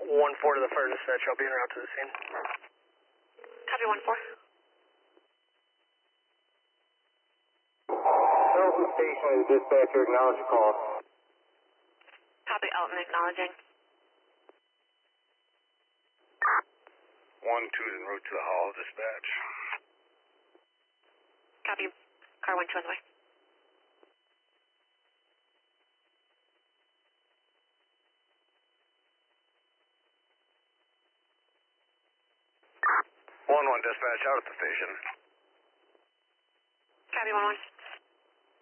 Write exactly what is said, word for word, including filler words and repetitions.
one four to the fire dispatch. I'll be en route to the scene. Copy one four. Elton Station is dispatcher, acknowledge call. Copy Elton, acknowledging. One two en route to the hall, dispatch. Copy. Car one two on the way. One one dispatch out at the station. Copy one one.